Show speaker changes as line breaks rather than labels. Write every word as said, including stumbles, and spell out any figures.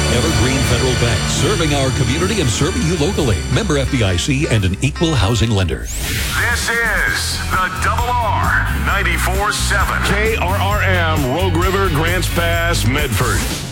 Evergreen Federal Bank, serving our community and serving you locally. Member F D I C and an equal housing lender.
This is the Double R ninety-four seven. K R R M, Rogue River, Grants Pass, Medford.